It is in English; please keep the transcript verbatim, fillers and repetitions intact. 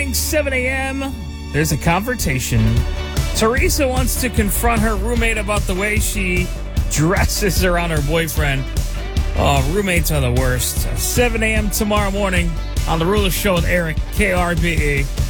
morning, seven a.m. There's a confrontation. Teresa wants to confront her roommate about the way she dresses around her boyfriend. Oh, roommates are the worst. seven a.m. tomorrow morning on The Ruler Show with Eric, K R B E.